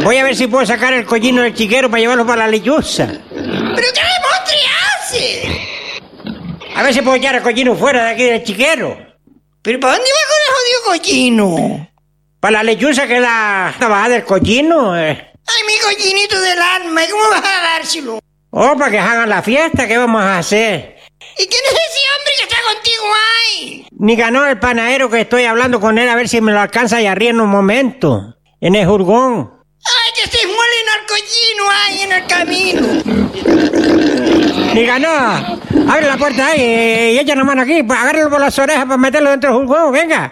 Voy a ver si puedo sacar el collino del chiquero para llevarlo para la lechuza. ¿Pero qué demontre hace? A ver si puedo echar el collino fuera de aquí del chiquero. ¿Pero para dónde va con el jodido collino? Para la lechuza, que es la bajada del collino. Ay, mi collinito del alma, ¿y cómo vas a dárselo? Oh, para que hagan la fiesta, ¿qué vamos a hacer? ¿Y quién es ese hombre que está contigo ahí? Nicanor, el panadero, que estoy hablando con él a ver si me lo alcanza allá arriba en un momento. En el jurgón. Ay, que se muelen al collino ahí en el camino. Nicanor, abre la puerta ahí y echa la mano aquí, agárralo por las orejas para meterlo dentro del jurgón, venga.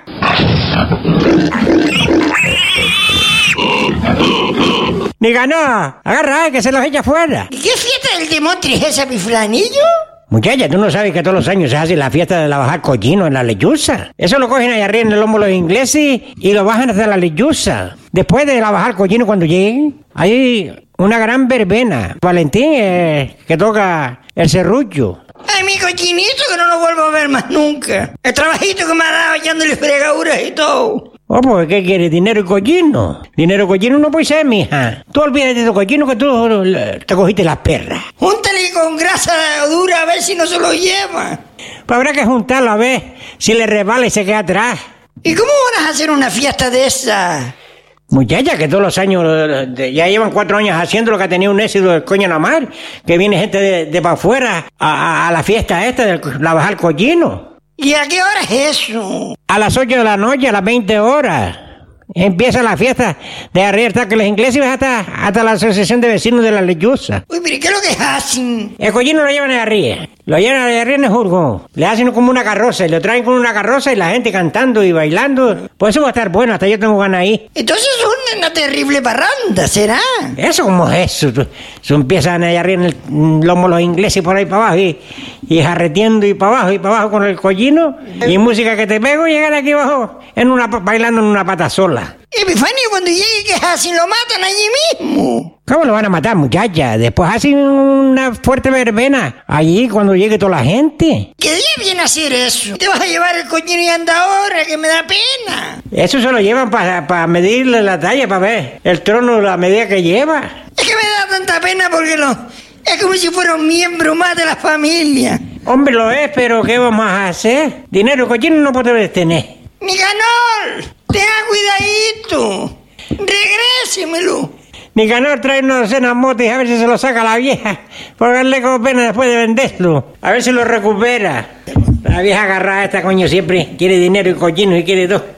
Nicanor, agarra, que se los echa fuera. ¿Y qué fiesta del demontre es esa, mi flanillo? Muchacha, ¿tú no sabes que todos los años se hace la fiesta de la bajar collino en la lechuza? Eso lo cogen allá arriba en el lomo los ingleses y lo bajan hasta la lechuza. Después de la bajar collino, cuando lleguen, hay una gran verbena. Valentín, que toca el serrucho. Ay, mi collinito, que no lo vuelvo a ver más nunca. El trabajito que me ha dado echándole fregaduras y todo. Oh, pues, ¿qué quieres? ¿Dinero y collino? Dinero y collino no puede ser, mija. Tú olvídate de tu collino, que tú te cogiste las perras. Júntale con grasa dura a ver si no se lo lleva. Pues habrá que juntarlo a ver si le resbala y se queda atrás. ¿Y cómo van a hacer una fiesta de esa? Muchacha, que todos los años, ya llevan 4 años haciendo lo que ha tenido un éxito del coño en la mar, que viene gente de para afuera a la fiesta esta de la bajar collino. ¿Y a qué hora es eso? A las 8 de la noche, a las 20 horas. Empieza la fiesta de arriba hasta que los ingleses hasta la asociación de vecinos de la lechuza. Uy, pero ¿qué es lo que hacen? El collino lo llevan de arriba. Lo llevan de arriba en el jurgón. Le hacen como una carroza y lo traen con una carroza y la gente cantando y bailando. Pues eso va a estar bueno, hasta yo tengo ganas ahí. Entonces es una terrible parranda, ¿será? ¿Eso cómo es eso? Eso empiezan allá arriba en el lomo los ingleses por ahí para abajo y jarreteando y para abajo con el collino. Y música que te pego, llegan aquí abajo bailando en una pata sola. Epifanio, cuando llegue, ¿qué hacen? ¿Lo matan allí mismo? ¿Cómo lo van a matar, muchacha? Después hacen una fuerte verbena allí cuando llegue toda la gente. ¿Qué día viene a hacer eso? ¿Te vas a llevar el collino y anda ahora, que me da pena? Eso se lo llevan para medirle la talla, para ver el trono, la medida que lleva. Es que me da tanta pena porque es como si fuera un miembro más de la familia. Hombre, lo es, pero ¿qué vamos a hacer? Dinero, collino no podemos tener. Nicanor, tenga cuidadito. Regrésemelo. Nicanor, trae una docena motos y a ver si se lo saca la vieja. Por darle como pena después de venderlo. A ver si lo recupera. La vieja agarrada esta, coño, siempre quiere dinero y collino y quiere todo.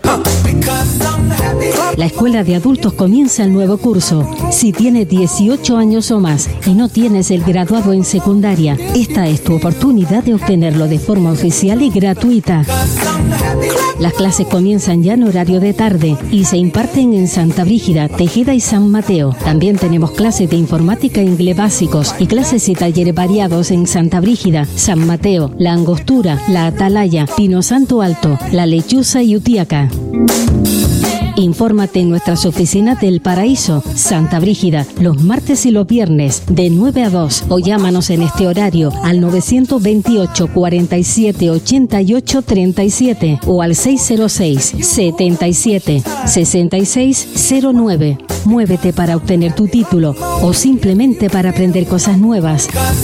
La escuela de adultos comienza el nuevo curso. Si tienes 18 años o más y no tienes el graduado en secundaria, esta es tu oportunidad de obtenerlo de forma oficial y gratuita. Las clases comienzan ya en horario de tarde y se imparten en Santa Brígida, Tejeda y San Mateo. También tenemos clases de informática e inglés básicos y clases y talleres variados en Santa Brígida, San Mateo, La Angostura, La Atalaya, Pino Santo Alto, La Lechuza y Utiaca. Infórmate en nuestras oficinas del Paraíso, Santa Brígida, los martes y los viernes, de 9 a 2, o llámanos en este horario al 928 47 88 37 o al 606 77 66 09. Muévete para obtener tu título o simplemente para aprender cosas nuevas.